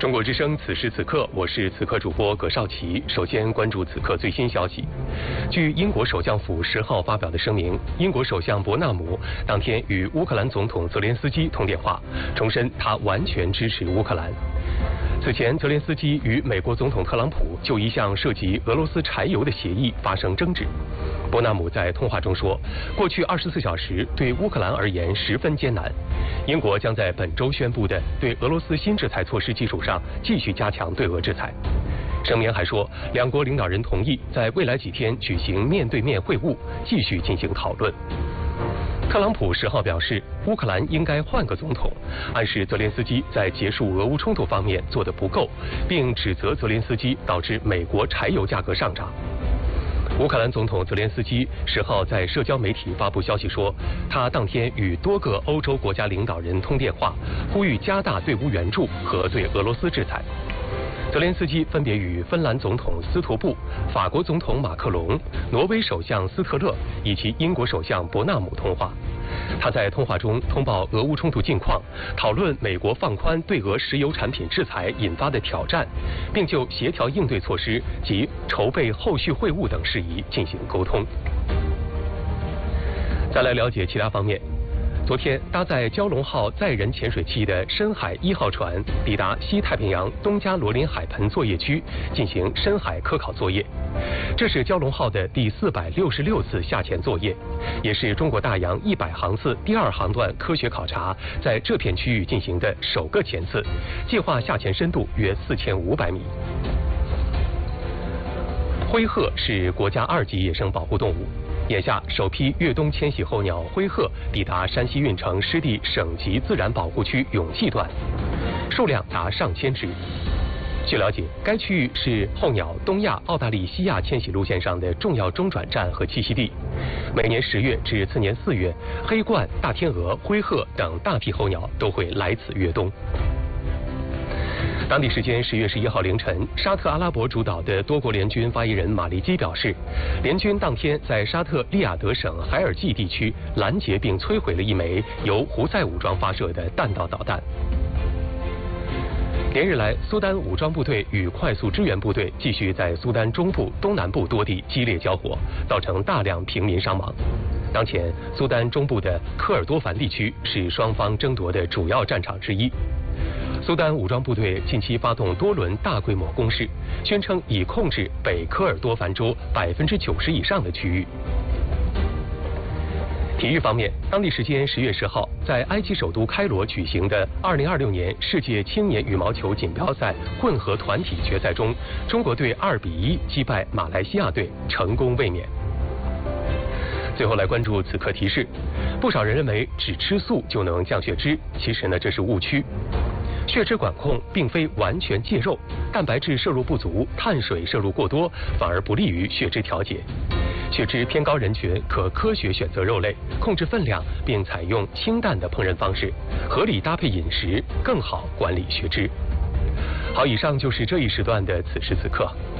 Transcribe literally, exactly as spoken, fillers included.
中国之声，此时此刻，我是此刻主播葛少奇。首先关注此刻最新消息。据英国首相府十号发表的声明，英国首相伯纳姆当天与乌克兰总统泽连斯基通电话，重申他完全支持乌克兰。此前，泽连斯基与美国总统特朗普就一项涉及俄罗斯柴油的协议发生争执。伯纳姆在通话中说，过去二十四小时对乌克兰而言十分艰难。英国将在本周宣布的对俄罗斯新制裁措施基础上，继续加强对俄制裁。声明还说，两国领导人同意在未来几天举行面对面会晤，继续进行讨论。特朗普十号表示，乌克兰应该换个总统，暗示泽连斯基在结束俄乌冲突方面做得不够，并指责泽连斯基导致美国柴油价格上涨。乌克兰总统泽连斯基十号在社交媒体发布消息说，他当天与多个欧洲国家领导人通电话，呼吁加大对乌援助和对俄罗斯制裁。泽连斯基分别与芬兰总统斯托布、法国总统马克龙、挪威首相斯特勒以及英国首相伯纳姆通话。他在通话中通报俄乌冲突近况，讨论美国放宽对俄石油产品制裁引发的挑战，并就协调应对措施及筹备后续会晤等事宜进行沟通。再来了解其他方面。昨天，搭载蛟龙号载人潜水器的深海一号船抵达西太平洋东加罗林海盆作业区进行深海科考作业。这是蛟龙号的第四百六十六次下潜作业，也是中国大洋一百航次第二航段科学考察在这片区域进行的首个潜次，计划下潜深度约四千五百米。灰鹤是国家二级野生保护动物。眼下，首批越冬迁徙候鸟灰鹤抵达山西运城湿地省级自然保护区永济段，数量达上千只。据了解，该区域是候鸟东亚、澳大利西亚迁徙路线上的重要中转站和栖息地。每年十月至次年四月，黑鹳、大天鹅、灰鹤等大批候鸟都会来此越冬。当地时间十月十一号凌晨，沙特阿拉伯主导的多国联军发言人马利基表示，联军当天在沙特利雅得省海尔季地区拦截并摧毁了一枚由胡塞武装发射的弹道导弹。连日来，苏丹武装部队与快速支援部队继续在苏丹中部、东南部多地激烈交火，造成大量平民伤亡。当前，苏丹中部的科尔多凡地区是双方争夺的主要战场之一。苏丹武装部队近期发动多轮大规模攻势，宣称已控制北科尔多凡州百分之九十以上的区域。体育方面，当地时间十月十号，在埃及首都开罗举行的二零二六年世界青年羽毛球锦标赛混合团体决赛中，中国队二比一击败马来西亚队，成功卫冕。最后来关注此刻提示，不少人认为只吃素就能降血脂，其实呢这是误区。血脂管控并非完全戒肉，蛋白质摄入不足、碳水摄入过多，反而不利于血脂调节。血脂偏高人群可科学选择肉类，控制分量，并采用清淡的烹饪方式，合理搭配饮食，更好管理血脂。好，以上就是这一时段的此时此刻。